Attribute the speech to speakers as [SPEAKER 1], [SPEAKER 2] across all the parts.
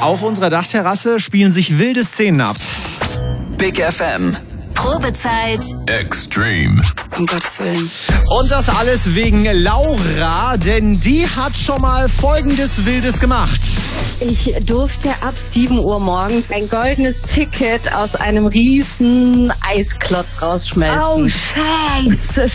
[SPEAKER 1] Auf unserer Dachterrasse spielen sich wilde Szenen ab.
[SPEAKER 2] Big FM.
[SPEAKER 3] Probezeit
[SPEAKER 2] Extreme.
[SPEAKER 3] Um Gottes Willen.
[SPEAKER 1] Und das alles wegen Laura, denn die hat schon mal Folgendes Wildes gemacht.
[SPEAKER 4] Ich durfte ab 7 Uhr morgens ein goldenes Ticket aus einem riesen Eisklotz rausschmelzen.
[SPEAKER 3] Oh, scheiße.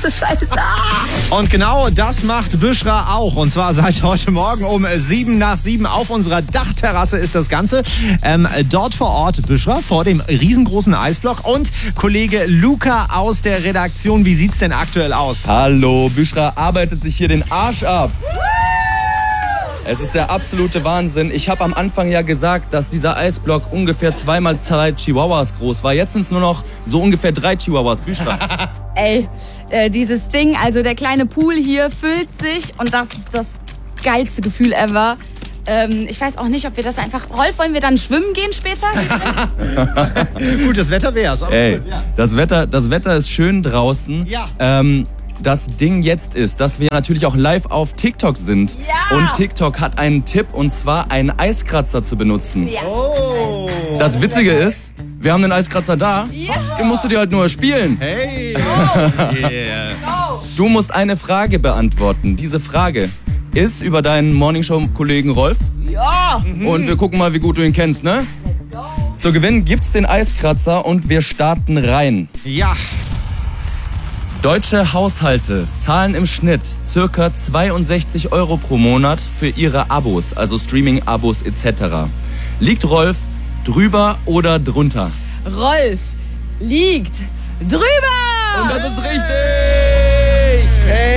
[SPEAKER 1] Und genau das macht Büschra auch. Und zwar seit heute Morgen um 7:07 auf unserer Dachterrasse ist das Ganze. Dort vor Ort Büschra vor dem riesengroßen Eisblock und Kollege Luca aus der Redaktion. Wie sieht's denn aktuell aus?
[SPEAKER 5] Hallo, Büschra arbeitet sich hier den Arsch ab. Es ist der absolute Wahnsinn. Ich habe am Anfang ja gesagt, dass dieser Eisblock ungefähr 2x2 Chihuahuas groß war. Jetzt sind es nur noch so ungefähr 3 Chihuahuas. Büschra.
[SPEAKER 6] Ey, dieses Ding, also der kleine Pool hier füllt sich und das ist das geilste Gefühl ever. Ich weiß auch nicht, ob wir das einfach... Rolf, wollen wir dann schwimmen gehen später?
[SPEAKER 1] Gut, das Wetter wär's. Aber
[SPEAKER 5] Ey,
[SPEAKER 1] gut, ja.
[SPEAKER 5] das Wetter ist schön draußen.
[SPEAKER 1] Ja.
[SPEAKER 5] Das Ding jetzt ist, dass wir natürlich auch live auf TikTok sind.
[SPEAKER 6] Ja.
[SPEAKER 5] Und TikTok hat einen Tipp, und zwar einen Eiskratzer zu benutzen.
[SPEAKER 6] Ja.
[SPEAKER 1] Oh.
[SPEAKER 5] Das Witzige ist, wir haben den Eiskratzer da.
[SPEAKER 6] Ja.
[SPEAKER 5] Den musst du dir halt nur spielen.
[SPEAKER 1] Hey. Yeah.
[SPEAKER 5] Du musst eine Frage beantworten. Diese Frage ist über deinen Morningshow-Kollegen Rolf.
[SPEAKER 6] Ja.
[SPEAKER 5] Und wir gucken mal, wie gut du ihn kennst, ne?
[SPEAKER 6] Let's go.
[SPEAKER 5] Zu gewinnen gibt's den Eiskratzer und wir starten rein.
[SPEAKER 1] Ja.
[SPEAKER 5] Deutsche Haushalte zahlen im Schnitt ca. 62 € pro Monat für ihre Abos, also Streaming-Abos etc. Liegt Rolf drüber oder drunter?
[SPEAKER 6] Rolf liegt drüber.
[SPEAKER 5] Und das ist richtig!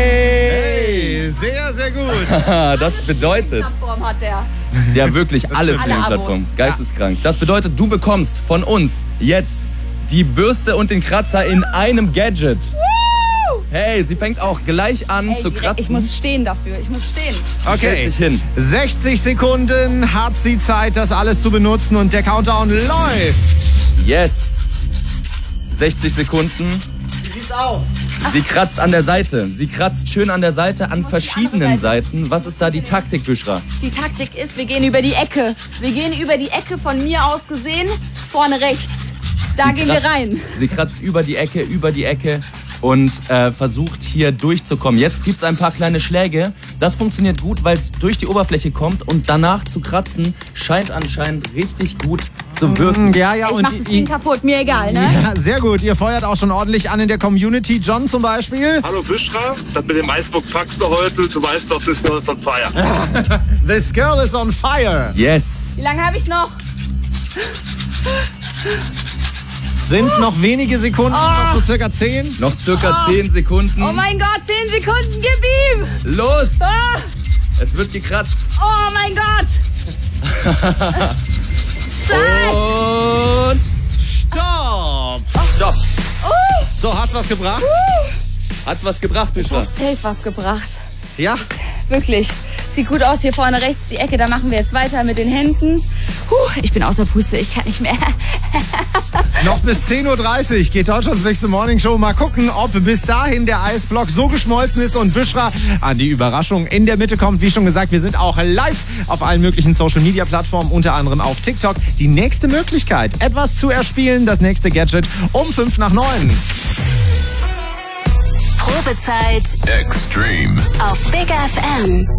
[SPEAKER 5] Hey!
[SPEAKER 1] Sehr, sehr gut.
[SPEAKER 5] Das bedeutet,
[SPEAKER 6] Plattform hat der.
[SPEAKER 5] ja wirklich alle
[SPEAKER 6] stimmt.
[SPEAKER 5] Streaming-Plattformen, geisteskrank. Das bedeutet, du bekommst von uns jetzt die Bürste und den Kratzer in einem Gadget. Hey, sie fängt auch gleich an zu
[SPEAKER 6] direkt,
[SPEAKER 5] kratzen.
[SPEAKER 6] ich muss stehen dafür, ich muss stehen.
[SPEAKER 1] Okay.
[SPEAKER 5] Stellst dich hin.
[SPEAKER 1] 60 Sekunden hat sie Zeit, das alles zu benutzen und der Countdown läuft.
[SPEAKER 5] Yes. 60 Sekunden.
[SPEAKER 1] Wie sieht's aus?
[SPEAKER 5] Sie kratzt an der Seite. Sie kratzt schön an der Seite, an verschiedenen Seiten. Was ist da die Taktik, Büschra?
[SPEAKER 6] Die Taktik ist, wir gehen über die Ecke. Wir gehen über die Ecke, von mir aus gesehen, vorne rechts. Da gehen wir rein.
[SPEAKER 5] Sie kratzt über die Ecke und versucht hier durchzukommen. Jetzt gibt's ein paar kleine Schläge. Das funktioniert gut, weil es durch die Oberfläche kommt und danach zu kratzen scheint anscheinend richtig gut zu wirken.
[SPEAKER 1] Ja, ja.
[SPEAKER 6] Ich
[SPEAKER 1] Und
[SPEAKER 6] mach das Ding kaputt, mir egal, ne?
[SPEAKER 1] ja, sehr gut. Ihr feuert auch schon ordentlich an in der Community. John zum Beispiel.
[SPEAKER 7] Hallo Büschra, das mit dem Eisbock packst du heute. Du weißt doch, this girl is on fire.
[SPEAKER 1] This girl is on fire.
[SPEAKER 5] Yes.
[SPEAKER 6] Wie lange habe ich noch?
[SPEAKER 1] Sind noch wenige Sekunden, noch so circa 10.
[SPEAKER 5] Noch circa 10 Sekunden.
[SPEAKER 6] Oh mein Gott, 10 Sekunden, gib ihm!
[SPEAKER 5] Los!
[SPEAKER 6] Ah,
[SPEAKER 5] Es wird gekratzt.
[SPEAKER 6] oh mein Gott! Scheiße!
[SPEAKER 5] Und
[SPEAKER 1] Stopp.
[SPEAKER 5] stopp.
[SPEAKER 1] So, hat's was gebracht?
[SPEAKER 5] Hat's was gebracht, Büschra?
[SPEAKER 6] Safe was gebracht.
[SPEAKER 1] Ja.
[SPEAKER 6] Wirklich. Sieht gut aus, hier vorne rechts die Ecke, da machen wir jetzt weiter mit den Händen. Ich bin außer Puste, ich kann nicht mehr.
[SPEAKER 1] Noch bis 10:30 Uhr geht Deutschlands nächste Morningshow. Mal gucken, ob bis dahin der Eisblock so geschmolzen ist und Büschra an die Überraschung in der Mitte kommt. Wie schon gesagt, wir sind auch live auf allen möglichen Social-Media-Plattformen, unter anderem auf TikTok. Die nächste Möglichkeit, etwas zu erspielen, das nächste Gadget um 8:55.
[SPEAKER 3] Probezeit
[SPEAKER 2] Extreme.
[SPEAKER 3] auf Big FM.